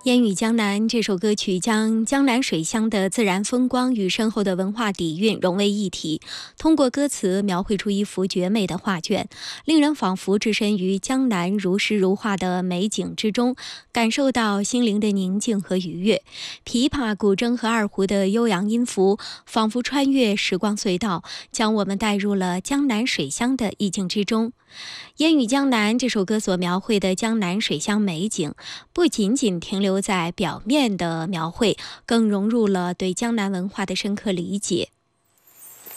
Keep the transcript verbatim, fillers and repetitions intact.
烟雨江南这首歌曲将江南水乡的自然风光与深厚的文化底蕴融为一体，通过歌词描绘出一幅绝美的画卷，令人仿佛置身于江南如诗如画的美景之中，感受到心灵的宁静和愉悦。琵琶、古筝和二胡的悠扬音符仿佛穿越时光隧道，将我们带入了江南水乡的意境之中。烟雨江南这首歌所描绘的江南水乡美景，不仅仅停留在表面的描绘，更融入了对江南文化的深刻理解。